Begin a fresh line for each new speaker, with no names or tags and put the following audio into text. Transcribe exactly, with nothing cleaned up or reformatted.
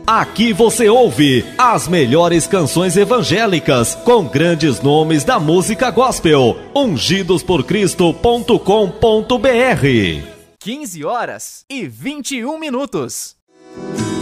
Aqui você ouve as melhores canções evangélicas com grandes nomes da música gospel. ungidos por cristo ponto com ponto br.
quinze horas e vinte e um minutos.